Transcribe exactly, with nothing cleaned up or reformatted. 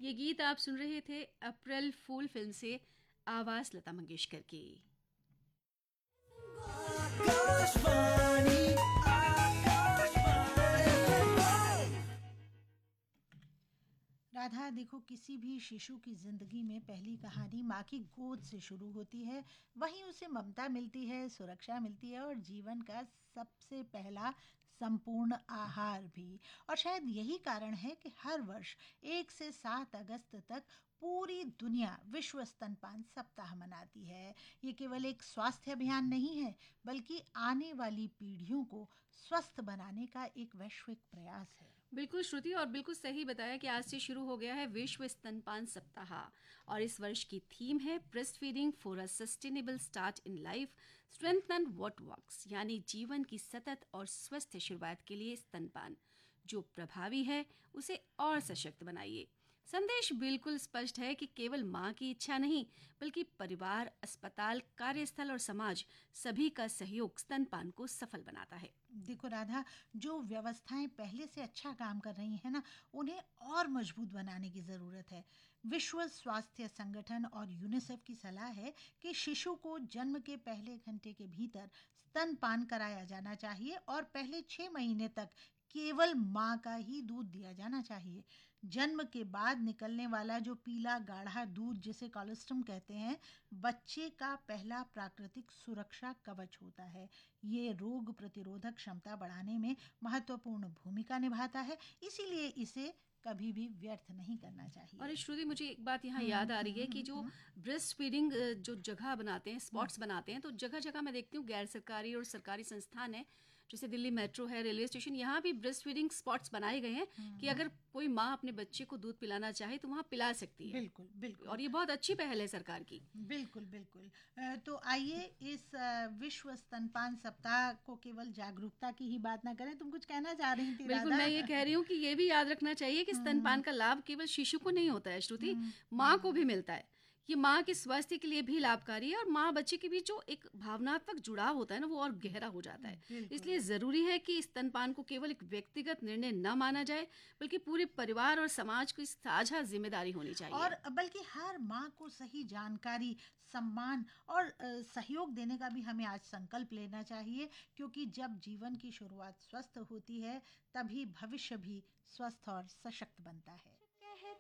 ये गीत आप सुन रहे थे अप्रैल फूल फिल्म से, आवाज लता मंगेशकर की। आकाशवाणी, राधा, देखो, किसी भी शिशु की जिंदगी में पहली कहानी माँ की गोद से शुरू होती है। वहीं उसे ममता मिलती है, सुरक्षा मिलती है और जीवन का सबसे पहला संपूर्ण आहार भी। और शायद यही कारण है कि हर वर्ष एक से सात अगस्त तक पूरी दुनिया विश्व स्तनपान सप्ताह मनाती है। ये केवल एक स्वास्थ्य अभियान नहीं है, बल्कि आने वाली पीढ़ियों को स्वस्थ बनाने का एक वैश्विक प्रयास है। बिल्कुल श्रुति, और बिल्कुल सही बताया कि आज से शुरू हो गया है विश्व स्तनपान सप्ताह। और इस वर्ष की थीम है breast feeding for a sustainable start in life, strengthen what works, यानी जीवन की सतत और स्वस्थ शुरुआत के लिए स्तनपान जो प्रभावी है उसे और सशक्त बनाइए। संदेश बिल्कुल स्पष्ट है कि केवल माँ की इच्छा नहीं, बल्कि परिवार, अस्पताल, कार्यस्थल और समाज सभी का सहयोग स्तनपान को सफल बनाता है। देखो राधा, जो व्यवस्थाएं पहले से अच्छा काम कर रही हैं ना, उन्हें और मजबूत बनाने की ज़रूरत है। विश्व स्वास्थ्य संगठन और यूनिसेफ की सलाह है कि शिशु को जन्म के पहले घंटे के भीतर स्तनपान कराया जाना चाहिए और पहले छः महीने तक केवल माँ का ही दूध दिया जाना चाहिए। जन्म के बाद निकलने वाला जो पीला गाढ़ा दूध, जिसे कोलोस्ट्रम कहते हैं, बच्चे का पहला प्राकृतिक सुरक्षा कवच होता है। ये रोग प्रतिरोधक क्षमता बढ़ाने में महत्वपूर्ण भूमिका निभाता है, इसीलिए इसे कभी भी व्यर्थ नहीं करना चाहिए। और श्रुति, मुझे एक बात यहाँ याद आ रही है कि जो ब्रेस्ट फीडिंग जो जगह बनाते हैं, स्पॉट्स बनाते हैं, तो जगह जगह मैं देखती हूँ गैर सरकारी और सरकारी संस्थान है, जैसे दिल्ली मेट्रो है, रेलवे स्टेशन, यहाँ भी ब्रेस्ट फीडिंग स्पॉट्स बनाए गए हैं कि अगर कोई माँ अपने बच्चे को दूध पिलाना चाहे तो वहाँ पिला सकती है। बिल्कुल बिल्कुल, और ये बहुत अच्छी पहल है सरकार की। बिल्कुल बिल्कुल। तो आइए इस विश्व स्तनपान सप्ताह को केवल जागरूकता की ही बात ना करें। तुम कुछ कहना चाह रही थी? बिल्कुल, मैं ये कह रही हूँ कि ये भी याद रखना चाहिए कि स्तनपान का लाभ केवल शिशु को नहीं होता है श्रुति, माँ को भी मिलता है। ये माँ के स्वास्थ्य के लिए भी लाभकारी है और माँ बच्चे के बीच जो एक भावनात्मक जुड़ाव होता है ना, वो और गहरा हो जाता है। इसलिए जरूरी है कि स्तनपान को केवल एक व्यक्तिगत निर्णय न माना जाए, बल्कि पूरे परिवार और समाज की साझा जिम्मेदारी होनी चाहिए। और बल्कि हर माँ को सही जानकारी, सम्मान और सहयोग देने का भी हमें आज संकल्प लेना चाहिए, क्योंकि जब जीवन की शुरुआत स्वस्थ होती है, तभी भविष्य भी स्वस्थ और सशक्त बनता है।